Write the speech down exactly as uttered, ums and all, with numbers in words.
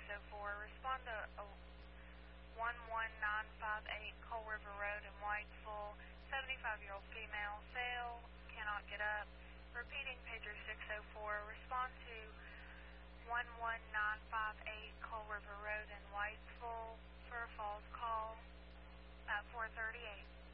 oh four. Respond to a one one nine five eight Coal River Road in Whitesville. seventy-five-year-old female. Fail. Cannot get up. Repeating pager six oh four. Respond to one one nine five eight Coal River Road in Whitesville for a false call at four thirty-eight.